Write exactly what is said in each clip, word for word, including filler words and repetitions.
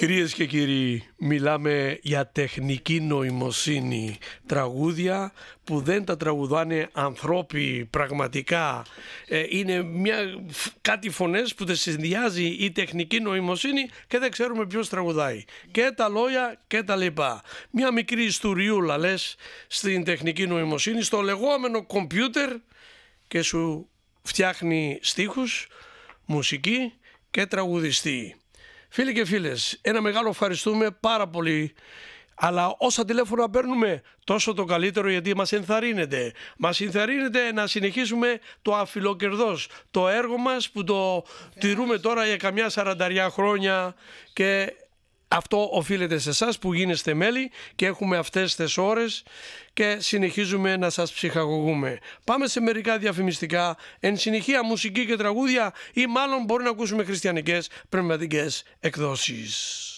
Κυρίες και κύριοι, μιλάμε για τεχνική νοημοσύνη, τραγούδια που δεν τα τραγουδάνε ανθρώποι πραγματικά. Ε, είναι μια, κάτι φωνές που τα συνδυάζει η τεχνική νοημοσύνη και δεν ξέρουμε ποιος τραγουδάει. Και τα λόγια και τα λοιπά. Μια μικρή ιστοριούλα λες στην τεχνική νοημοσύνη, στο λεγόμενο κομπιούτερ, και σου φτιάχνει στίχους, μουσική και τραγουδιστή. Φίλοι και φίλες, ένα μεγάλο ευχαριστούμε πάρα πολύ, αλλά όσα τηλέφωνα παίρνουμε τόσο το καλύτερο, γιατί μας ενθαρρύνεται. Μας ενθαρρύνεται να συνεχίσουμε το αφιλοκερδός, το έργο μας που το τηρούμε τώρα για καμιά σαρανταριά χρόνια, και αυτό οφείλεται σε εσάς που γίνεστε μέλη και έχουμε αυτές τις ώρες και συνεχίζουμε να σας ψυχαγωγούμε. Πάμε σε μερικά διαφημιστικά, εν συνεχεία μουσική και τραγούδια, ή μάλλον μπορεί να ακούσουμε χριστιανικές πνευματικές εκδόσεις.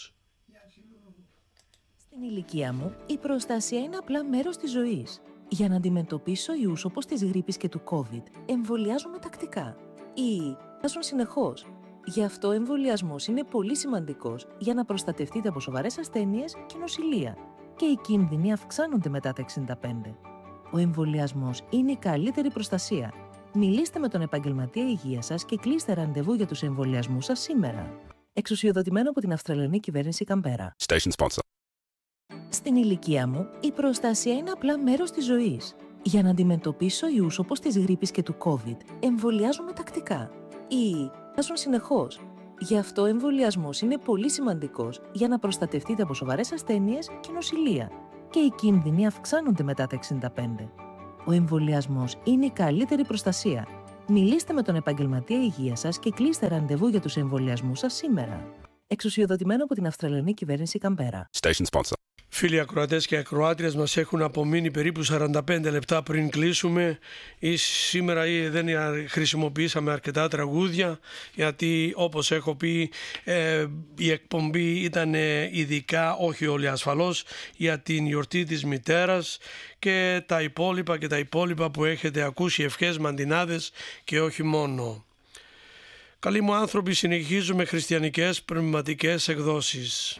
Στην ηλικία μου, η προστασία είναι απλά μέρος της ζωής. Για να αντιμετωπίσω ιούς όπως της γρίπης και του COVID, εμβολιάζομαι τακτικά ή βάζουν συνεχώς. Γι' αυτό ο εμβολιασμός είναι πολύ σημαντικός για να προστατευτείτε από σοβαρές ασθένειες και νοσηλεία. Και οι κίνδυνοι αυξάνονται μετά τα εξήντα πέντε. Ο εμβολιασμός είναι η καλύτερη προστασία. Μιλήστε με τον επαγγελματία υγείας σας και κλείστε ραντεβού για τους εμβολιασμούς σας σήμερα. Εξουσιοδοτημένο από την Αυστραλιανή Κυβέρνηση Καμπέρα. Station sponsor. Στην ηλικία μου, η προστασία είναι απλά μέρος της ζωής. Για να αντιμετωπίσω ιούς όπως της γρίπης και του COVID, εμβολιάζομαι τακτικά ή βάζουν συνεχώς. Γι' αυτό ο εμβολιασμός είναι πολύ σημαντικός για να προστατευτείτε από σοβαρές ασθένειες και νοσηλεία. Και οι κίνδυνοι αυξάνονται μετά τα εξήντα πέντε. Ο εμβολιασμός είναι η καλύτερη προστασία. Μιλήστε με τον επαγγελματία υγείας σας και κλείστε ραντεβού για τους εμβολιασμούς σας σήμερα. Εξουσιοδοτημένο από την Αυστραλιανή Κυβέρνηση Καμπέρα. Station sponsor. Φίλοι ακροατές και ακροάτριες, μας έχουν απομείνει περίπου σαράντα πέντε λεπτά πριν κλείσουμε, ή σήμερα ή δεν χρησιμοποιήσαμε αρκετά τραγούδια, γιατί όπως έχω πει ε, η εκπομπή ήταν ειδικά, όχι όλοι ασφαλώς, για την γιορτή της μητέρας και τα υπόλοιπα και τα υπόλοιπα που έχετε ακούσει, ευχές, μαντινάδες και όχι μόνο. Καλοί μου άνθρωποι, συνεχίζουμε χριστιανικές πνευματικές εκδόσεις.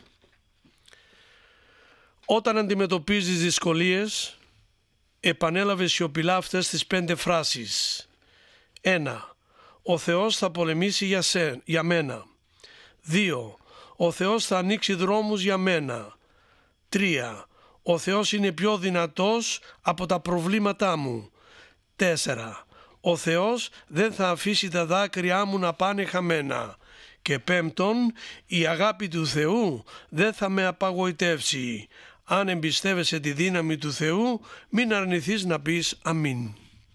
Όταν αντιμετωπίζεις δυσκολίες, επανέλαβε σιωπηλά αυτές τις πέντε φράσεις. ένα. Ο Θεός θα πολεμήσει για, σε, για μένα. δύο. Ο Θεός θα ανοίξει δρόμους για μένα. τρία. Ο Θεός είναι πιο δυνατός από τα προβλήματά μου. τέσσερα. Ο Θεός δεν θα αφήσει τα δάκρυά μου να πάνε χαμένα. Και πέμπτον, η αγάπη του Θεού δεν θα με απαγοητεύσει. Αν εμπιστεύεσαι τη δύναμη του Θεού, μην αρνηθείς να πεις αμήν.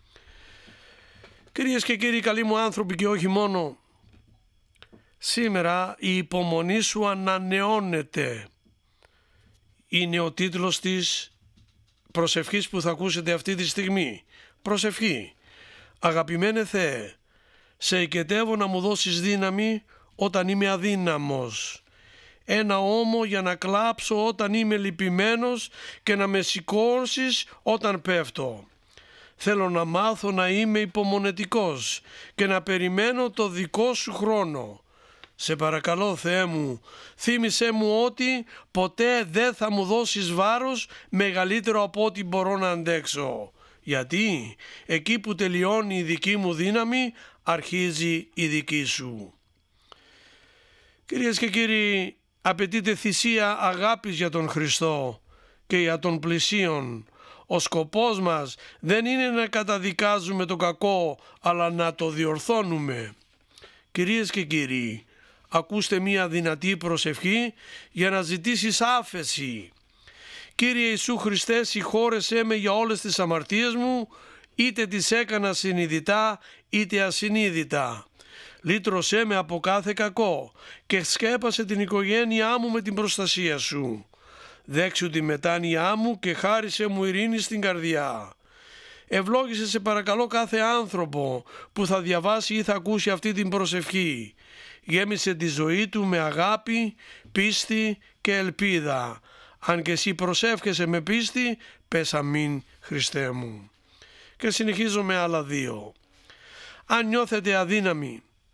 Κυρίες και κύριοι, καλοί μου άνθρωποι και όχι μόνο, σήμερα η υπομονή σου ανανεώνεται. Είναι ο τίτλος της προσευχής που θα ακούσετε αυτή τη στιγμή. Προσευχή. Αγαπημένε Θεέ, σε οικετεύω να μου δώσεις δύναμη όταν είμαι αδύναμος, ένα ώμο για να κλάψω όταν είμαι λυπημένος και να με σηκώσεις όταν πέφτω. Θέλω να μάθω να είμαι υπομονετικός και να περιμένω το δικό σου χρόνο. Σε παρακαλώ Θεέ μου, θύμισέ μου ότι ποτέ δεν θα μου δώσεις βάρος μεγαλύτερο από ό,τι μπορώ να αντέξω. Γιατί εκεί που τελειώνει η δική μου δύναμη, αρχίζει η δική σου. Κυρίες και κύριοι, απαιτείται θυσία αγάπης για τον Χριστό και για τον πλησίον. Ο σκοπός μας δεν είναι να καταδικάζουμε το κακό, αλλά να το διορθώνουμε. Κυρίες και κύριοι, ακούστε μία δυνατή προσευχή για να ζητήσεις άφεση. Κύριε Ιησού Χριστέ, συγχώρεσέ με για όλες τις αμαρτίες μου, είτε τις έκανα συνειδητά είτε ασυνείδητα. Λύτρωσέ με από κάθε κακό και σκέπασε την οικογένειά μου με την προστασία σου. Δέξου τη μετάνοιά μου και χάρισε μου ειρήνη στην καρδιά. Ευλόγησε σε παρακαλώ κάθε άνθρωπο που θα διαβάσει ή θα ακούσει αυτή την προσευχή. Γέμισε τη ζωή του με αγάπη, πίστη και ελπίδα. Αν και εσύ προσεύχεσαι με πίστη, πες αμήν Χριστέ μου. Και συνεχίζω με άλλα δύο. Αν νιώθετε αδύναμοι,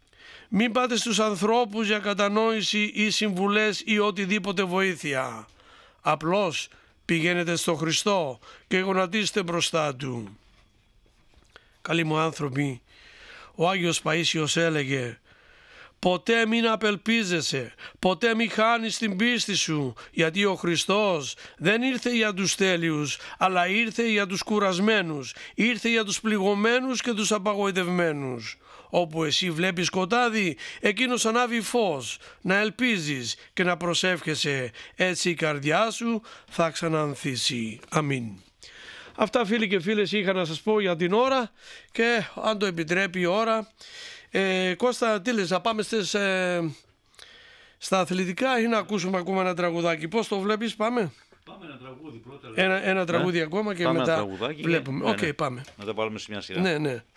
Μην πάτε στους ανθρώπους για κατανόηση ή συμβουλές ή οτιδήποτε βοήθεια. Απλώς πηγαίνετε στο Χριστό και γονατίστε μπροστά Του. Καλοί μου άνθρωποι, ο Άγιος Παΐσιος έλεγε: ποτέ μην απελπίζεσαι, ποτέ μην χάνεις την πίστη σου, γιατί ο Χριστός δεν ήρθε για τους τέλειους, αλλά ήρθε για τους κουρασμένους, ήρθε για τους πληγωμένους και τους απαγοητευμένους. Όπου εσύ βλέπεις σκοτάδι, εκείνος ανάβει φως, να ελπίζεις και να προσεύχεσαι, έτσι η καρδιά σου θα ξανανθήσει. Αμήν. Αυτά, φίλοι και φίλες, είχα να σας πω για την ώρα, και αν το επιτρέπει η ώρα, ε, Κώστα, τι λες, να πάμε στις, ε, στα αθλητικά ή να ακούσουμε ακόμα ένα τραγουδάκι? Πώς το βλέπεις? Πάμε. Πάμε ένα τραγούδι πρώτα. Ένα, ένα τραγούδι ναι. ακόμα και πάμε μετά ένα βλέπουμε. Οκ, ναι, okay, ναι. πάμε. Να τα βάλουμε σε μια σειρά. Ναι, ναι.